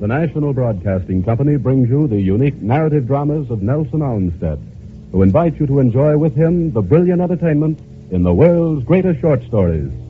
the National Broadcasting Company brings you the unique narrative dramas of Nelson Olmsted, who invites you to enjoy with him the brilliant entertainment in the world's greatest short stories.